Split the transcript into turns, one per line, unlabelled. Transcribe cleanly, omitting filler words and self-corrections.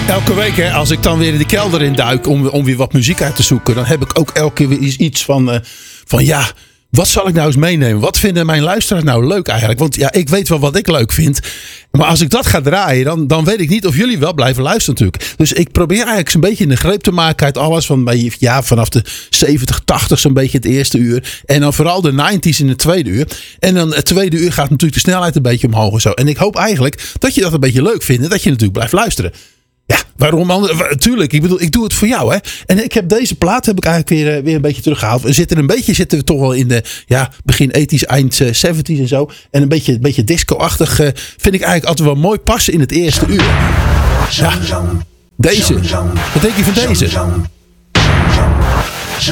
Elke week, hè, als ik dan weer in de kelder in duik om weer wat muziek uit te zoeken, dan heb ik ook elke keer weer iets van ja, wat zal ik nou eens meenemen? Wat vinden mijn luisteraars nou leuk eigenlijk? Want ja, ik weet wel wat ik leuk vind. Maar als ik dat ga draaien, dan weet ik niet of jullie wel blijven luisteren natuurlijk. Dus ik probeer eigenlijk zo'n beetje een greep te maken uit alles. Vanaf de 70, 80 zo'n beetje het eerste uur. En dan vooral de 90's in het tweede uur. En dan het tweede uur gaat natuurlijk de snelheid een beetje omhoog en zo. En ik hoop eigenlijk dat je dat een beetje leuk vindt. En dat je natuurlijk blijft luisteren. Ja, waarom anders? Tuurlijk, ik bedoel, ik doe het voor jou, hè. En ik heb deze plaat eigenlijk weer een beetje teruggehaald. Zitten we toch wel in de begin 80's, eind 70's en zo. En een beetje disco-achtig vind ik eigenlijk altijd wel mooi passen in het eerste uur. Ja, deze. Wat denk je van deze?